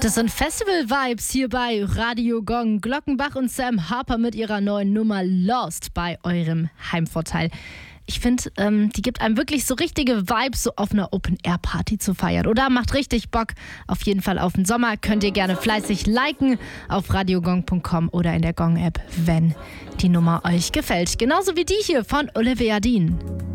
Das sind Festival-Vibes hier bei Radio Gong. Glockenbach und Sam Harper mit ihrer neuen Nummer Lost bei eurem Heimvorteil. Ich finde, die gibt einem wirklich so richtige Vibes, so auf einer Open-Air-Party zu feiern. Oder macht richtig Bock. Auf jeden Fall auf den Sommer. Könnt ihr gerne fleißig liken auf radiogong.com oder in der Gong-App, wenn die Nummer euch gefällt. Genauso wie die hier von Olivia Dean.